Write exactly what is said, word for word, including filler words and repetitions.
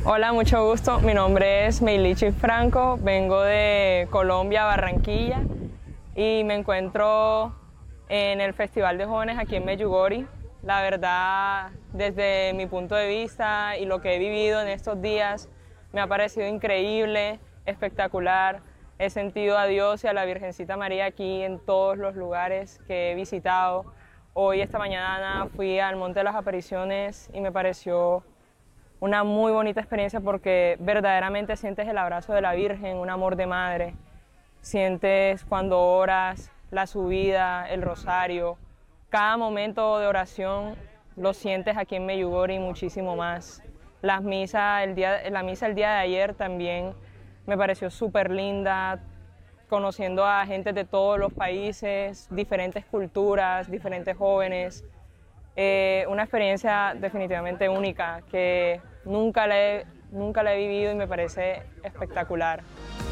Hola, mucho gusto. Mi nombre es Meilichi Franco, vengo de Colombia, Barranquilla, y me encuentro en el Festival de Jóvenes aquí en Medjugorje. La verdad, desde mi punto de vista y lo que he vivido en estos días, me ha parecido increíble, espectacular. He sentido a Dios y a la Virgencita María aquí en todos los lugares que he visitado. Hoy, esta mañana, fui al Monte de las Apariciones y me pareció una muy bonita experiencia porque verdaderamente sientes el abrazo de la Virgen, un amor de madre. Sientes cuando oras, la subida, el rosario. Cada momento de oración lo sientes aquí en Medjugorje y muchísimo más. Las misas, el día, la misa el día de ayer también me pareció súper linda, conociendo a gente de todos los países, diferentes culturas, diferentes jóvenes. Eh, una experiencia definitivamente única que nunca la, he, nunca la he vivido y me parece espectacular.